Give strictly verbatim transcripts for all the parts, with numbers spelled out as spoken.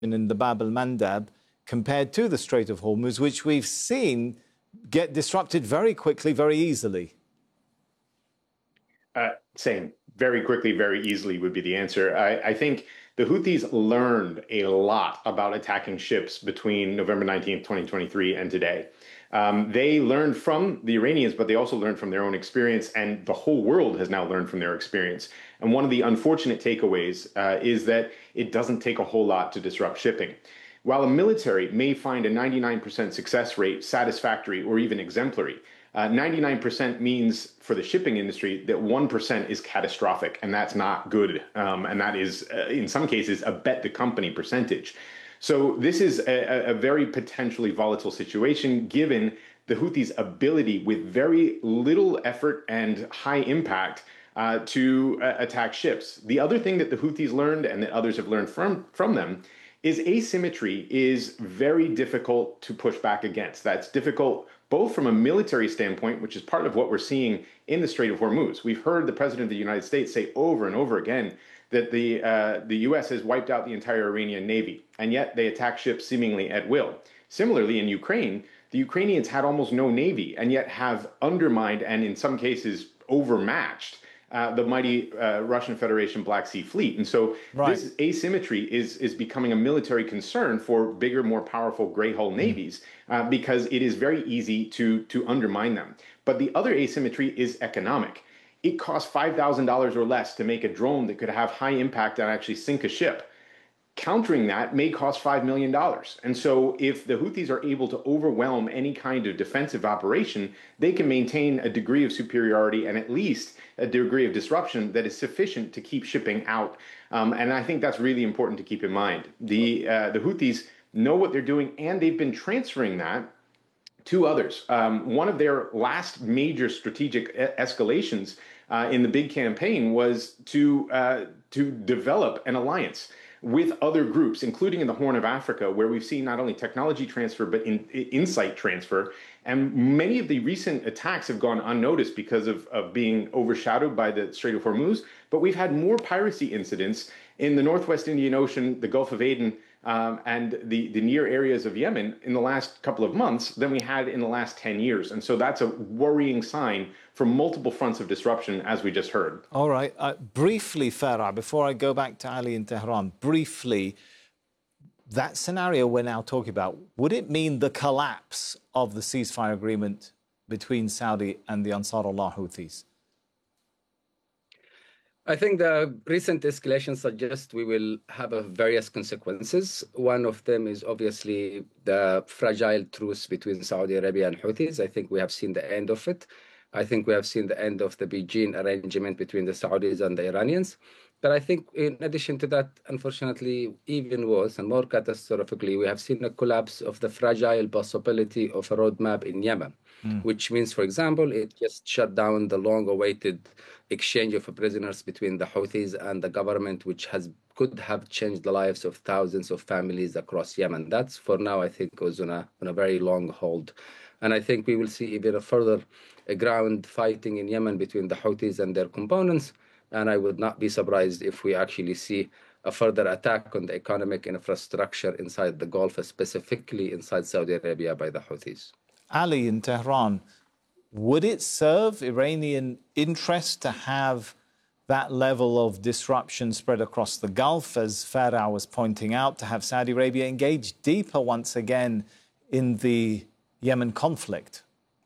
in the Bab al-Mandab compared to the Strait of Hormuz, which we've seen get disrupted very quickly, very easily? Uh, same. Very quickly, very easily would be the answer. I, I think the Houthis learned a lot about attacking ships between November nineteenth, twenty twenty-three and today. Um, they learned from the Iranians, but they also learned from their own experience, and the whole world has now learned from their experience. And one of the unfortunate takeaways uh, is that it doesn't take a whole lot to disrupt shipping. While a military may find a ninety-nine percent success rate satisfactory or even exemplary, uh, ninety-nine percent means for the shipping industry that one percent is catastrophic, and that's not good. Um, and that is, uh, in some cases, a bet the company percentage. So this is a, a very potentially volatile situation, given the Houthis' ability with very little effort and high impact uh, to uh, attack ships. The other thing that the Houthis learned, and that others have learned from, from them, is asymmetry is very difficult to push back against. That's difficult both from a military standpoint, which is part of what we're seeing in the Strait of Hormuz. We've heard the President of the United States say over and over again that the uh, the U S has wiped out the entire Iranian Navy, and yet they attack ships seemingly at will. Similarly, in Ukraine, the Ukrainians had almost no navy, and yet have undermined and in some cases overmatched uh, the mighty uh, Russian Federation Black Sea Fleet. And so right. this asymmetry is, is becoming a military concern for bigger, more powerful gray hull navies uh, because it is very easy to, to undermine them. But the other asymmetry is economic. It costs five thousand dollars or less to make a drone that could have high impact and actually sink a ship. Countering that may cost five million dollars. And so if the Houthis are able to overwhelm any kind of defensive operation, they can maintain a degree of superiority and at least a degree of disruption that is sufficient to keep shipping out. Um, and I think that's really important to keep in mind. The, uh, the Houthis know what they're doing, and they've been transferring that to others. Um, one of their last major strategic e escalations uh, in the big campaign was to, uh, to develop an alliance with other groups, including in the Horn of Africa, where we've seen not only technology transfer, but in, in, insight transfer. And many of the recent attacks have gone unnoticed because of, of being overshadowed by the Strait of Hormuz. But we've had more piracy incidents in the Northwest Indian Ocean, the Gulf of Aden, um, and the, the near areas of Yemen in the last couple of months than we had in the last ten years. And so that's a worrying sign for multiple fronts of disruption, as we just heard. All right. Uh, briefly, Farah, before I go back to Ali in Tehran, briefly, that scenario we're now talking about, would it mean the collapse of the ceasefire agreement between Saudi and the Ansarullah Houthis? I think the recent escalation suggests we will have a various consequences. One of them is obviously the fragile truce between Saudi Arabia and Houthis. I think we have seen the end of it. I think we have seen the end of the Beijing arrangement between the Saudis and the Iranians. But I think in addition to that, unfortunately, even worse and more catastrophically, we have seen a collapse of the fragile possibility of a roadmap in Yemen, mm. which means, for example, it just shut down the long-awaited exchange of prisoners between the Houthis and the government, which has could have changed the lives of thousands of families across Yemen. That's, for now, I think, was on a, on a very long hold. And I think we will see even a further a ground fighting in Yemen between the Houthis and their components. And I would not be surprised if we actually see a further attack on the economic infrastructure inside the Gulf, specifically inside Saudi Arabia by the Houthis. Ali in Tehran, would it serve Iranian interest to have that level of disruption spread across the Gulf, as Farah was pointing out, to have Saudi Arabia engage deeper once again in the Yemen conflict?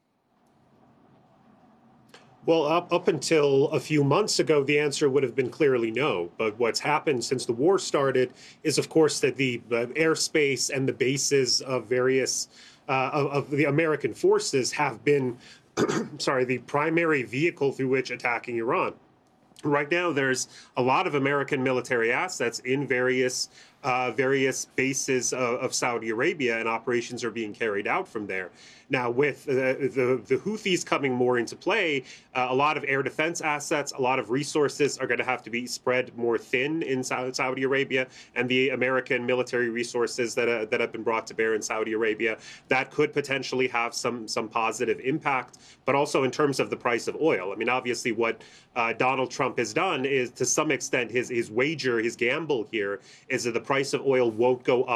Well, up, up until a few months ago, the answer would have been clearly no. But what's happened since the war started is, of course, that the uh, airspace and the bases of various uh, of, of the American forces have been, sorry, the primary vehicle through which attacking Iran. Right now, there's a lot of American military assets in various uh, various bases of, of Saudi Arabia, and operations are being carried out from there. Now, with uh, the, the Houthis coming more into play, uh, a lot of air defense assets, a lot of resources are going to have to be spread more thin in Saudi Arabia, and the American military resources that, uh, that have been brought to bear in Saudi Arabia, that could potentially have some, some positive impact, but also in terms of the price of oil. I mean, obviously what uh, Donald Trump has done is, to some extent, his, his wager, his gamble here is that the price price of oil won't go up